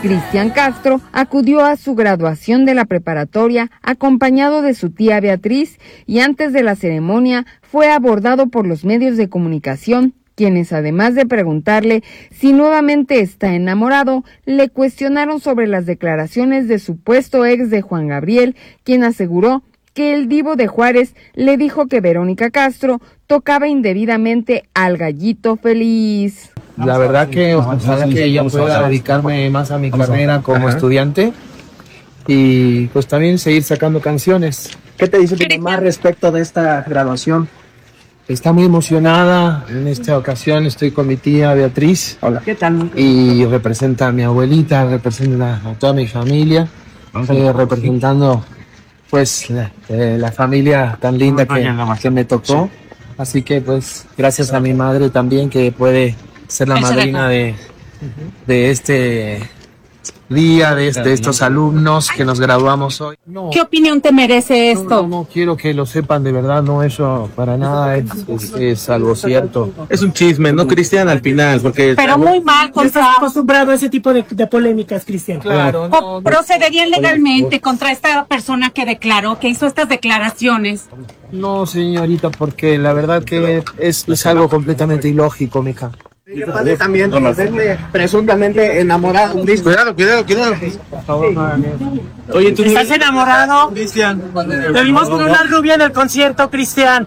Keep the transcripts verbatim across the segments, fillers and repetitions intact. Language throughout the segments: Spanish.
Cristian Castro acudió a su graduación de la preparatoria acompañado de su tía Beatriz y antes de la ceremonia fue abordado por los medios de comunicación, quienes además de preguntarle si nuevamente está enamorado, le cuestionaron sobre las declaraciones de supuesto ex de Juan Gabriel, quien aseguró que el divo de Juárez le dijo que Verónica Castro tocaba indebidamente al gallito feliz. La verdad que ojalá que yo pueda dedicarme más a mi carrera como Ajá. estudiante y pues también seguir sacando canciones. ¿Qué te dice tu mamá respecto de esta graduación? Está muy emocionada. En esta ocasión estoy con mi tía Beatriz. Hola. ¿Qué tal? Y representa a mi abuelita, representa a toda mi familia, eh, representando pues la, eh, la familia tan linda que, que me tocó. Así que pues gracias a mi madre también que puede ser la madrina de, de este día, de, de estos alumnos que nos graduamos hoy. No, ¿qué opinión te merece esto? No, no, no quiero que lo sepan de verdad, no, eso para nada es, es, es algo cierto. Es un chisme, ¿no, Cristian? Al final, porque... Pero muy mal, contra... ¿Estás acostumbrado a ese tipo de, de polémicas, Cristian? Claro. No, no, ¿procederían legalmente contra esta persona que declaró, que hizo estas declaraciones? No, señorita, porque la verdad que es, es algo completamente ilógico, mija. ¿Qué padre también verme presuntamente enamorado? Cuidado, cuidado, cuidado. Por favor, no hagan eso. Oye, ¿tú estás enamorado? Cristian. Te vimos con una rubia en el concierto, Cristian.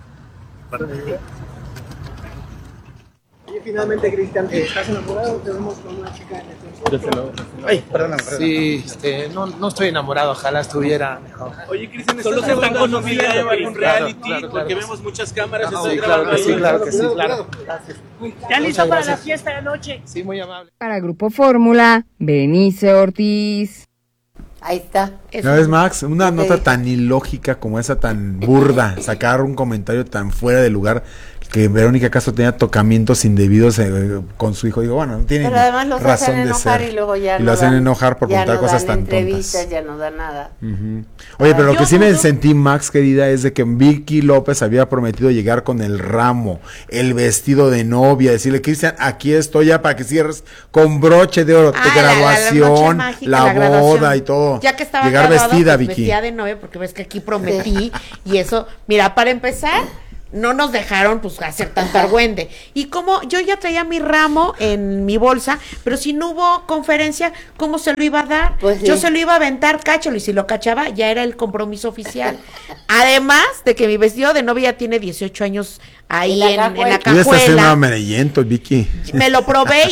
Oye, finalmente, Cristian, ¿estás enamorado? Te vemos con una chica en el concierto. Ay, perdón, perdón. Sí, este, no, no estoy enamorado, ojalá estuviera mejor. Oye, Cristian, solo se están conociendo a llevar un reality, claro, claro, porque claro. Vemos muchas cámaras. No, sí, claro que sí, claro que sí, claro. Gracias. ¿Ya listo para la fiesta de noche? Sí, muy amable. Para Grupo Fórmula, Berenice Ortiz. Ahí está. ¿No ves, Max? Una nota tan ilógica como esa, tan burda, sacar un comentario tan fuera de lugar, que Verónica Castro tenía tocamientos indebidos eh, con su hijo. Digo, bueno, no tiene razón de ser. Y luego ya y no lo hacen dan, enojar por contar no cosas tan entrevistas, tontas. Ya no da nada. Uh-huh. Oye, pero lo que sí me sentí, Max, querida, es de que Vicky López había prometido llegar con el ramo, el vestido de novia, decirle, Cristian, aquí estoy ya para que cierres con broche de oro, ah, de graduación, la, la, la, la boda graduación. Y todo. Ya que estaba llegar graduado, vestida, pues, Vicky. Vestida de novia, porque ves que aquí prometí, y eso, mira, para empezar, no nos dejaron pues hacer tanta argüende. Y como yo ya traía mi ramo en mi bolsa, pero si no hubo conferencia, ¿cómo se lo iba a dar? Pues sí. Yo se lo iba a aventar, cáchalo, y si lo cachaba, ya era el compromiso oficial. Además de que mi vestido de novia ya tiene dieciocho años ahí en, en, en la cajuela. Tú estás en amarillento, Vicky. Me lo probé y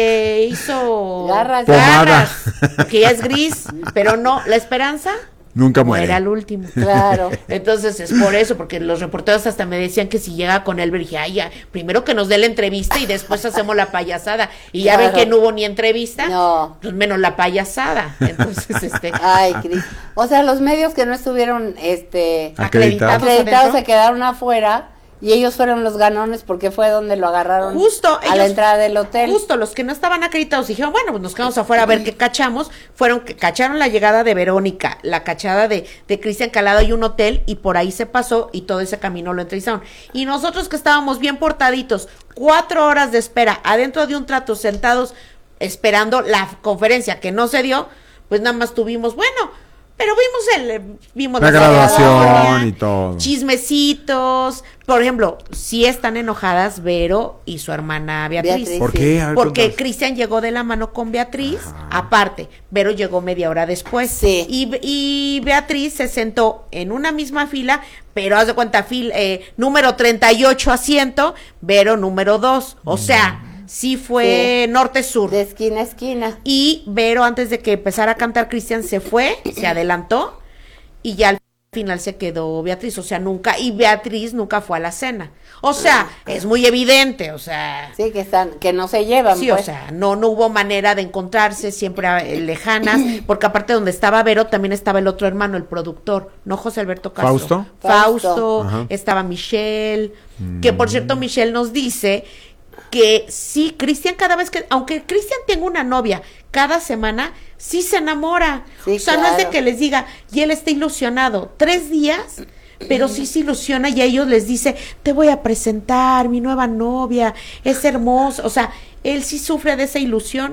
se hizo garras, garras, que ya es gris, pero no, la esperanza nunca muere. Era el último. Claro. Entonces es por eso, porque los reporteros hasta me decían que si llega con él, dije, ay, ya, primero que nos dé la entrevista y después hacemos la payasada. Y ya claro. Ven que no hubo ni entrevista, no. Pues menos la payasada. Entonces, este. Ay, Cris. O sea, los medios que no estuvieron este acreditados, acreditados se quedaron afuera. Y ellos fueron los ganones porque fue donde lo agarraron justo a ellos, la entrada del hotel. Justo los que no estaban acreditados dijeron, bueno, pues nos quedamos afuera a ver qué cachamos. Fueron que cacharon la llegada de Verónica, la cachada de, de Cristian Calado y un hotel, y por ahí se pasó y todo ese camino lo entrevistaron. Y nosotros que estábamos bien portaditos, cuatro horas de espera, adentro de un trato, sentados, esperando la conferencia que no se dio, pues nada más tuvimos, bueno... Pero vimos el, vimos la, la graduación y todo. Chismecitos. Por ejemplo, sí están enojadas Vero y su hermana Beatriz. Beatriz ¿Por qué? A ver, porque Cristian llegó de la mano con Beatriz. Ajá. Aparte, Vero llegó media hora después. Sí. Y, y Beatriz se sentó en una misma fila, pero haz de cuenta, fil, eh, número treinta y ocho asiento, Vero número dos. O mm. sea... Sí fue sí. norte-sur. De esquina a esquina. Y Vero, antes de que empezara a cantar Cristian, se fue, se adelantó, y ya al final se quedó Beatriz. O sea, nunca, y Beatriz nunca fue a la cena. O sea, es muy evidente, o sea. Sí, que están, que no se llevan. Sí, pues. O sea, no, no hubo manera de encontrarse, siempre eh, lejanas, porque aparte donde estaba Vero, también estaba el otro hermano, el productor, no José Alberto Castro. ¿Fausto? Fausto, Fausto estaba Michelle, mm. que por cierto Michelle nos dice que sí, Cristian cada vez que, aunque Cristian tenga una novia, cada semana sí se enamora. Sí, o sea, claro. No es de que les diga, y él está ilusionado, tres días, pero sí se ilusiona y a ellos les dice, te voy a presentar mi nueva novia, es hermosa. O sea, él sí sufre de esa ilusión.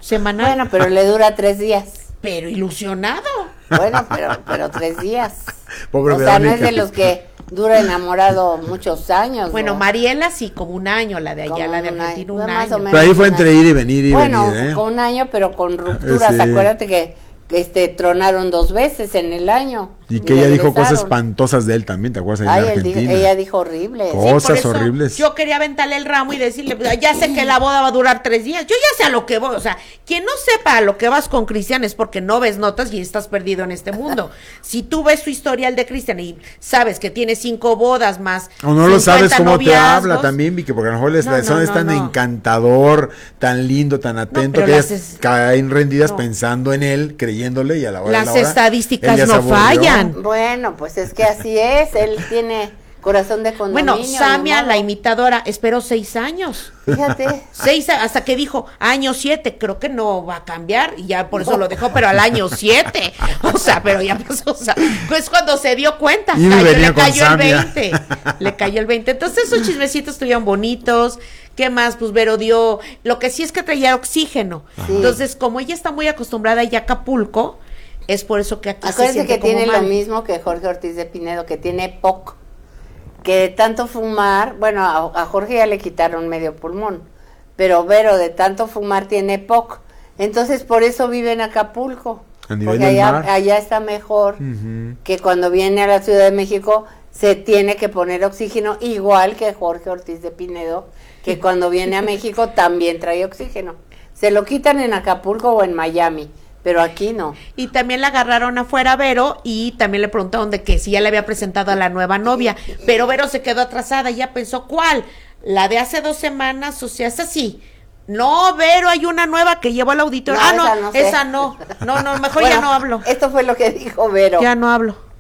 semanal. Bueno, pero le dura tres días. Pero ilusionado. Bueno, pero, pero tres días. Pobre o sea, no es Verónica. de los que dura enamorado muchos años. Bueno, ¿no? Mariela sí, como un año, la de allá, Como la de un Argentina, año, un más o año. menos. Pero ahí fue un entre año. ir y venir y Bueno, venir, ¿eh? con un año, pero con rupturas. Sí. Acuérdate que este tronaron dos veces en el año. Y que ella dijo cosas regresaron. espantosas de él también, ¿te acuerdas? Ahí Ay, en él dijo- Argentina. ella dijo horrible. Co- Sí, por Cosas eso horribles. Yo quería aventarle el ramo y decirle, pues, ya sé que la boda va a durar tres días. Yo ya sé a lo que voy. O sea, quien no sepa a lo que vas con Cristian es porque no ves notas y estás perdido en este mundo. Si tú ves su historial de Cristian y sabes que tiene cinco bodas más. O no lo sabes cincuenta cómo te noviazgos, habla también, Vicky, porque a lo mejor la No, persona no, es no, tan no. encantador, tan lindo, tan atento, pero que las ellas es- caen rendidas No. pensando en él, creyéndole, y a la hora de Las la hora, estadísticas él ya se no aburrió. fallan. Bueno, pues es que así es. Él tiene corazón de condominio. Bueno, Samia, ni modo. la imitadora, esperó seis años. Fíjate. Seis, a- hasta que dijo, año siete, creo que no va a cambiar, y ya por eso lo dejó, pero al año siete, o sea, pero ya pasó, o sea, pues cuando se dio cuenta, Y cayó- venía le con cayó el Samia. veinte, le cayó el veinte, entonces esos chismecitos estuvieron bonitos. ¿Qué más? Pues Vero dio, lo que sí es que traía oxígeno, Sí. entonces como ella está muy acostumbrada ya a Acapulco, es por eso que aquí se Acuérdense siente que como tiene mal. lo mismo que Jorge Ortiz de Pinedo, que tiene P O C, que de tanto fumar, bueno, a, a Jorge ya le quitaron medio pulmón, pero Vero de tanto fumar tiene P O C, entonces por eso vive en Acapulco, A nivel porque del allá, mar. allá está mejor Ujú. que cuando viene a la Ciudad de México se tiene que poner oxígeno, igual que Jorge Ortiz de Pinedo, que cuando viene a México también trae oxígeno. Se lo quitan en Acapulco o en Miami, pero aquí no. Y también la agarraron afuera a Vero y también le preguntaron de que si ya le había presentado a la nueva novia, pero Vero se quedó atrasada y ya pensó, ¿cuál? La de hace dos semanas, o sea, es así. No, Vero, hay una nueva que llevó al auditorio. No, ah, no, esa no sé. esa no. No, no, mejor Bueno, ya no hablo. Esto fue lo que dijo Vero. Ya no hablo.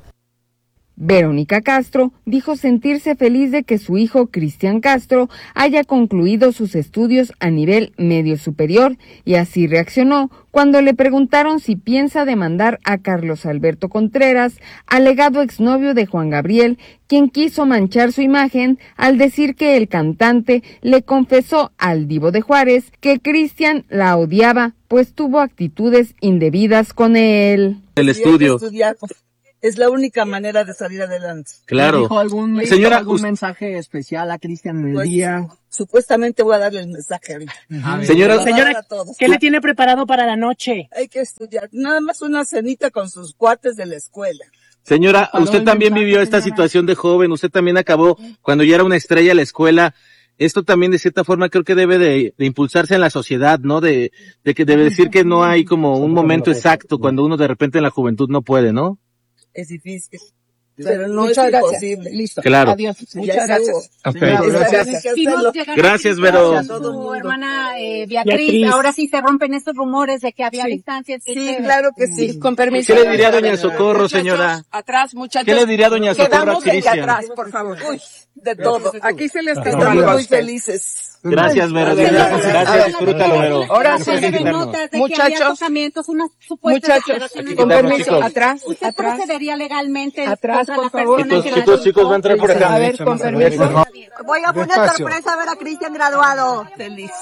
Verónica Castro dijo sentirse feliz de que su hijo Cristian Castro haya concluido sus estudios a nivel medio superior y así reaccionó cuando le preguntaron si piensa demandar a Carlos Alberto Contreras, alegado exnovio de Juan Gabriel, quien quiso manchar su imagen al decir que el cantante le confesó al Divo de Juárez que Cristian la odiaba pues tuvo actitudes indebidas con él. El estudio. Estudiar, pues, es la única manera de salir adelante. Claro. ¿Le dijo algún, le Señora, dijo algún us- mensaje especial a Cristian en el Pues, día? Supuestamente voy a darle el mensaje ahorita. A ver. Señora- Para Señora, dar a todos. ¿qué le tiene preparado para la noche? Hay que estudiar. Nada más una cenita con sus cuates de la escuela. Señora, Paró usted el también mensaje, vivió esta señora. situación de joven, usted también acabó cuando ya era una estrella en la escuela. Esto también de cierta forma creo que debe de, de impulsarse en la sociedad, ¿no? De, de que debe decir que no hay como un momento exacto cuando uno de repente en la juventud no puede, ¿no? Es difícil. Pero no Muchas es gracias. imposible. Listo. Claro. Adiós. Ya Muchas estuvo. gracias. Ok. Bravo, Eso gracias. tienen que Vimos hacerlo. llegar Gracias, a Vero. a todo el su mundo. hermana eh, Beatriz. Beatriz. Ahora sí se rompen estos rumores de que había Sí. distancias. Sí, claro que sí. Con permiso. ¿Qué le diría a doña Socorro, señora? Atrás, muchachos. ¿Qué le diría a doña Socorro a Quedamos en que Cristian? atrás, por favor. Uy, de todo. Aquí se les está Estamos dando a muy usted. felices. Gracias, Vero. Gracias. Gracias, gracias, disfrútalo, Vero. Ahora Aquí sí. hay que Se ven quitarnos. notas de que Muchachos. había tocamientos, unas supuestas Muchachos, declaraciones. Aquí con quitamos, permiso. chicos. Atrás, ¿Usted atrás. procedería legalmente Atrás, contra por la favor. persona Estos que la chicos, chicos, va a entrar por acá. A ver, con permiso. Voy a poner sorpresa a ver a Cristian graduado. Feliz.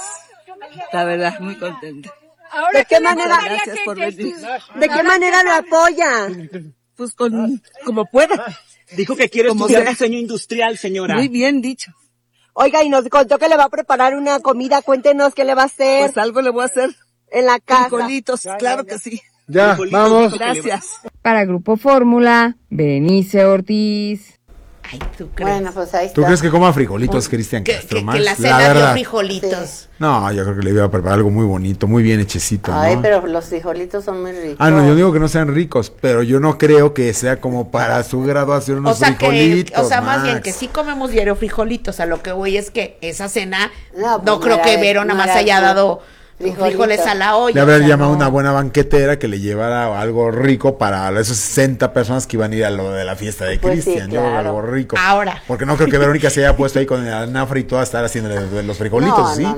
La verdad, muy contenta. ¿De qué manera, Gracias por venir. de qué manera lo apoya? Pues con, como pueda. Dijo que quiere Como estudiar sea. diseño industrial, señora. Muy bien dicho. Oiga, y nos contó que le va a preparar una comida. Cuéntenos qué le va a hacer Pues algo le voy a hacer. en la casa. Frijolitos, claro que sí. Ya, vamos. Gracias. Para Grupo Fórmula, Berenice Ortiz. Ay, ¿tú crees? Bueno, pues ahí está. ¿Tú crees que coma frijolitos, Cristian que, Castro? que, más? que la cena dio verdad. frijolitos. No, yo creo que le iba a preparar algo muy bonito, muy bien hechecito, ¿no? Ay, pero los frijolitos son muy ricos. Ah, no, yo digo que no sean ricos, pero yo no creo que sea como para su graduación unos O sea que, frijolitos, o sea, más Max. bien que sí comemos diario frijolitos, a lo que voy es que esa cena, No, no, pues creo no que era de- Vero nada no más era haya de dado frijolitos. frijoles a la olla. De haber o sea, llamado no. una buena banquetera que le llevara algo rico para esos sesenta personas que iban a ir a lo de la fiesta de Pues sí, Cristian. Yo creo que claro. algo rico. Ahora. Porque no creo que Verónica se haya puesto ahí con el anafre y todo a estar haciéndole los frijolitos, No, ¿sí? no, no.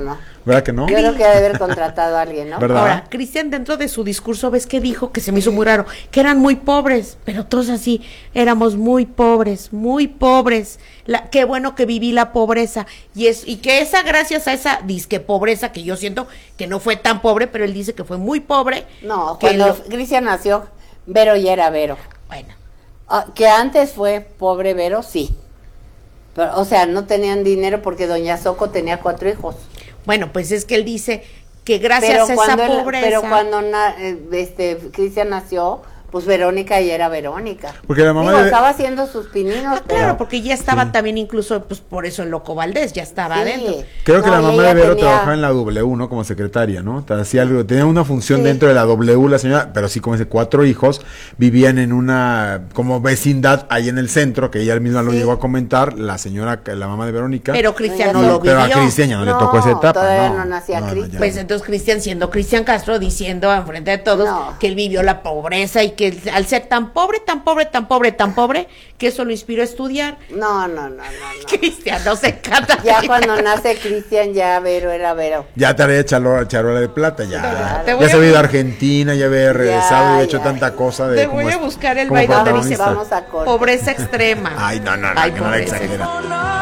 ¿Verdad que no? Yo creo que debe haber contratado a alguien, ¿no? ¿Verdad? Ahora, Cristian dentro de su discurso, ¿ves qué dijo? Que se me hizo muy raro, que eran muy pobres, pero todos así, éramos muy pobres, muy pobres. La, qué bueno que viví la pobreza. Y es y que esa, gracias a esa disque pobreza, que yo siento que no fue tan pobre, pero él dice que fue muy pobre. No, que cuando lo- Cristian nació, Vero ya era Vero. Bueno. Ah, que antes fue pobre Vero, sí. Pero, o sea, no tenían dinero porque doña Soco tenía cuatro hijos. Bueno, pues es que él dice que gracias Pero a esa cuando él- pobreza. pero cuando na- eh, este Cristian nació, pues Verónica ya era Verónica. Porque la mamá Digo, de- estaba haciendo sus pininos, pero... Claro, porque ya estaba Sí. también incluso, pues por eso en Loco Valdés ya estaba Sí. adentro. Creo que No, la y mamá ella de Vero tenía- trabajaba en la W, ¿no? Como secretaria, ¿no? Te hacía algo, tenía una función Sí. dentro de la W, la señora, pero sí, como dice, cuatro hijos, vivían en una, como vecindad ahí en el centro, que ella misma lo Sí. llegó a comentar, la señora, la mamá de Verónica. Pero Cristian Ya no sé. lo Pero a vivió. Cristian ya no, le No, tocó esa etapa. todavía no, no nacía Cristian. ya. Pues entonces Cristian, siendo Cristian Castro, diciendo enfrente de todos No. que él vivió la pobreza y que él, al ser tan pobre, tan pobre, tan pobre, tan pobre, que eso lo inspiró a estudiar. No, no, no, no, no. Cristian, no se encanta. Ya cuando nace Cristian, ya Vero era Vero. Ya traía charola, charola de plata, ya. Te voy Ya a se había ido a bu- Argentina, ya había regresado y había hecho ya. tanta cosa de Te como voy a es- buscar el como baile donde Vamos, dice protagonista. vamos a corte. pobreza extrema. Ay, no, no, no, Ay, que no la pobreza exagera.